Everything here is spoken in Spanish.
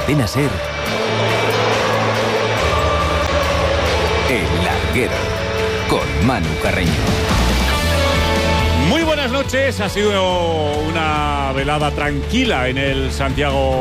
Cadena SER, El Larguero, con Manu Carreño. Muy buenas noches, ha sido una velada tranquila en el Santiago